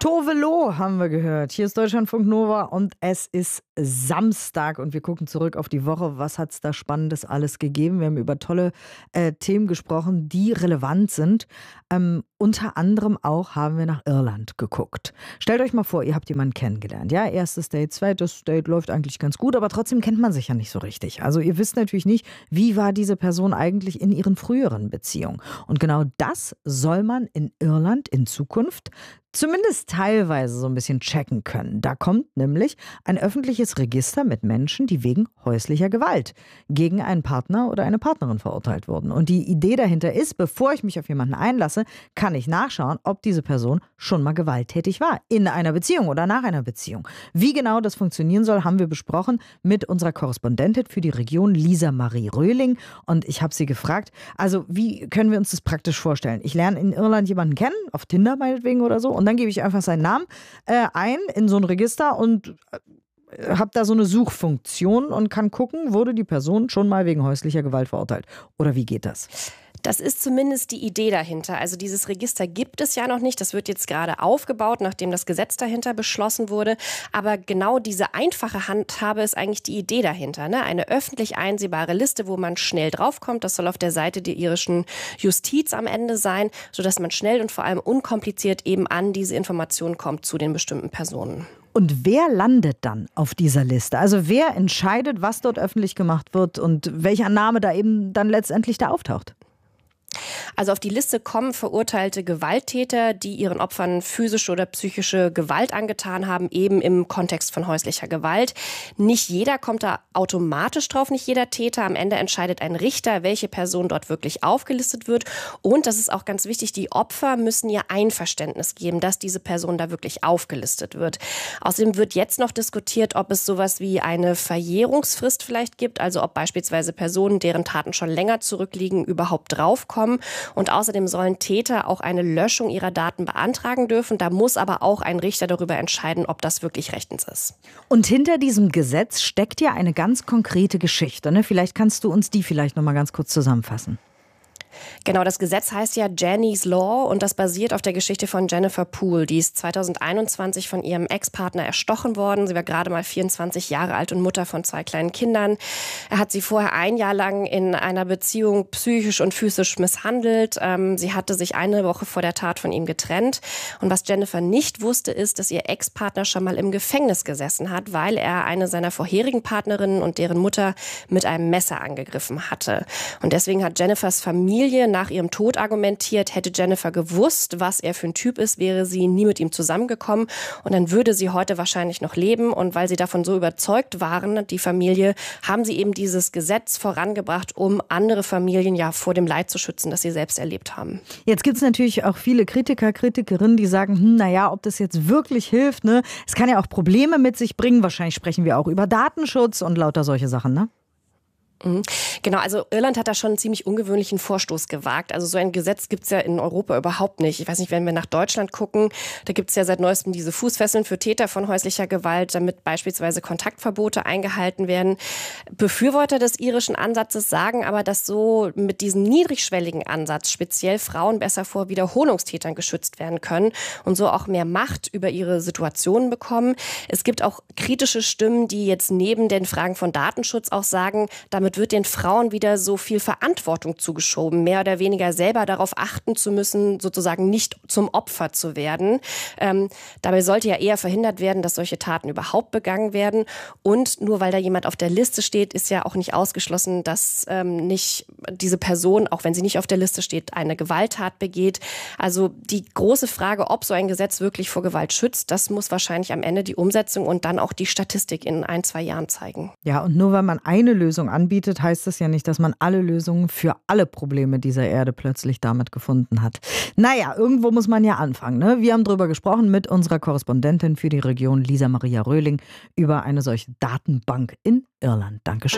Tove Lo haben wir gehört. Hier ist Deutschlandfunk Nova und es ist Samstag und wir gucken zurück auf die Woche. Was hat es da Spannendes alles gegeben? Wir haben über tolle Themen gesprochen, die relevant sind. Unter anderem auch haben wir nach Irland geguckt. Stellt euch mal vor, ihr habt jemanden kennengelernt. Ja, erstes Date, zweites Date läuft eigentlich ganz gut, aber trotzdem kennt man sich ja nicht so richtig. Also ihr wisst natürlich nicht, wie war diese Person eigentlich in ihren früheren Beziehungen. Und genau das soll man in Irland in Zukunft zumindest teilweise so ein bisschen checken können. Da kommt nämlich ein öffentliches Register mit Menschen, die wegen häuslicher Gewalt gegen einen Partner oder eine Partnerin verurteilt wurden. Und die Idee dahinter ist, bevor ich mich auf jemanden einlasse, kann ich nachschauen, ob diese Person schon mal gewalttätig war. In einer Beziehung oder nach einer Beziehung. Wie genau das funktionieren soll, haben wir besprochen mit unserer Korrespondentin für die Region, Lisa Marie Röhling. Und ich habe sie gefragt, also wie können wir uns das praktisch vorstellen? Ich lerne in Irland jemanden kennen, auf Tinder meinetwegen oder so. Und dann gebe ich einfach seinen Namen ein in so ein Register und habe da so eine Suchfunktion und kann gucken, wurde die Person schon mal wegen häuslicher Gewalt verurteilt. Oder wie geht das? Das ist zumindest die Idee dahinter. Also dieses Register gibt es ja noch nicht. Das wird jetzt gerade aufgebaut, nachdem das Gesetz dahinter beschlossen wurde. Aber genau diese einfache Handhabe ist eigentlich die Idee dahinter. Ne? Eine öffentlich einsehbare Liste, wo man schnell draufkommt. Das soll auf der Seite der irischen Justiz am Ende sein, sodass man schnell und vor allem unkompliziert eben an diese Informationen kommt zu den bestimmten Personen. Und wer landet dann auf dieser Liste? Also wer entscheidet, was dort öffentlich gemacht wird und welcher Name da eben dann letztendlich da auftaucht? Also auf die Liste kommen verurteilte Gewalttäter, die ihren Opfern physische oder psychische Gewalt angetan haben, eben im Kontext von häuslicher Gewalt. Nicht jeder kommt da automatisch drauf, nicht jeder Täter. Am Ende entscheidet ein Richter, welche Person dort wirklich aufgelistet wird. Und das ist auch ganz wichtig, die Opfer müssen ihr Einverständnis geben, dass diese Person da wirklich aufgelistet wird. Außerdem wird jetzt noch diskutiert, ob es sowas wie eine Verjährungsfrist vielleicht gibt, also ob beispielsweise Personen, deren Taten schon länger zurückliegen, überhaupt draufkommen. Und außerdem sollen Täter auch eine Löschung ihrer Daten beantragen dürfen. Da muss aber auch ein Richter darüber entscheiden, ob das wirklich rechtens ist. Und hinter diesem Gesetz steckt ja eine ganz konkrete Geschichte. Ne? Vielleicht kannst du uns die vielleicht noch mal ganz kurz zusammenfassen. Genau, das Gesetz heißt ja Janey's Law und das basiert auf der Geschichte von Jennifer Poole. Die ist 2021 von ihrem Ex-Partner erstochen worden. Sie war gerade mal 24 Jahre alt und Mutter von 2 kleinen Kindern. Er hat sie vorher 1 Jahr lang in einer Beziehung psychisch und physisch misshandelt. Sie hatte sich eine Woche vor der Tat von ihm getrennt. Und was Jennifer nicht wusste, ist, dass ihr Ex-Partner schon mal im Gefängnis gesessen hat, weil er eine seiner vorherigen Partnerinnen und deren Mutter mit einem Messer angegriffen hatte. Und deswegen hat Jennifers Familie nach ihrem Tod argumentiert, hätte Jennifer gewusst, was er für ein Typ ist, wäre sie nie mit ihm zusammengekommen und dann würde sie heute wahrscheinlich noch leben. Und weil sie davon so überzeugt waren, die Familie, haben sie eben dieses Gesetz vorangebracht, um andere Familien ja vor dem Leid zu schützen, das sie selbst erlebt haben. Jetzt gibt es natürlich auch viele Kritiker, Kritikerinnen, die sagen, naja, ob das jetzt wirklich hilft, ne? Es kann ja auch Probleme mit sich bringen. Wahrscheinlich sprechen wir auch über Datenschutz und lauter solche Sachen, ne? Genau, also Irland hat da schon einen ziemlich ungewöhnlichen Vorstoß gewagt. Also so ein Gesetz gibt's ja in Europa überhaupt nicht. Ich weiß nicht, wenn wir nach Deutschland gucken, da gibt's ja seit neuestem diese Fußfesseln für Täter von häuslicher Gewalt, damit beispielsweise Kontaktverbote eingehalten werden. Befürworter des irischen Ansatzes sagen aber, dass so mit diesem niedrigschwelligen Ansatz speziell Frauen besser vor Wiederholungstätern geschützt werden können und so auch mehr Macht über ihre Situationen bekommen. Es gibt auch kritische Stimmen, die jetzt neben den Fragen von Datenschutz auch sagen, damit wird den Frauen wieder so viel Verantwortung zugeschoben, mehr oder weniger selber darauf achten zu müssen, sozusagen nicht zum Opfer zu werden. Dabei sollte ja eher verhindert werden, dass solche Taten überhaupt begangen werden. Und nur weil da jemand auf der Liste steht, ist ja auch nicht ausgeschlossen, dass nicht diese Person, auch wenn sie nicht auf der Liste steht, eine Gewalttat begeht. Also die große Frage, ob so ein Gesetz wirklich vor Gewalt schützt, das muss wahrscheinlich am Ende die Umsetzung und dann auch die Statistik in 1-2 Jahren zeigen. Ja, und nur weil man eine Lösung anbietet, heißt das ja nicht, dass man alle Lösungen für alle Probleme dieser Erde plötzlich damit gefunden hat. Naja, irgendwo muss man ja anfangen. Ne? Wir haben drüber gesprochen mit unserer Korrespondentin für die Region, Lisa Maria Röhling, über eine solche Datenbank in Irland. Dankeschön.